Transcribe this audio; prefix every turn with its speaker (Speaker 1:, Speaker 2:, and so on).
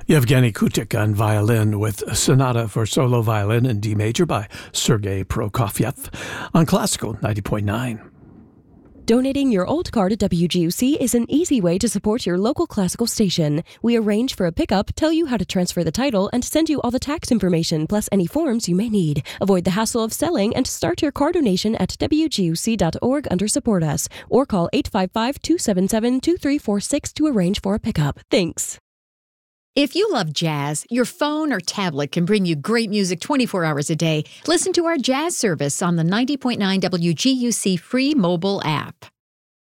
Speaker 1: Yevgeny Kutik on violin with Sonata for Solo Violin in D Major by Sergei Prokofiev on Classical 90.9.
Speaker 2: Donating your old car to WGUC is an easy way to support your local classical station. We arrange for a pickup, tell you how to transfer the title, and send you all the tax information plus any forms you may need. Avoid the hassle of selling and start your car donation at WGUC.org under Support Us or call 855-277-2346 to arrange for a pickup. Thanks.
Speaker 3: If you love jazz, your phone or tablet can bring you great music 24 hours a day. Listen to our jazz service on the 90.9 WGUC free mobile app.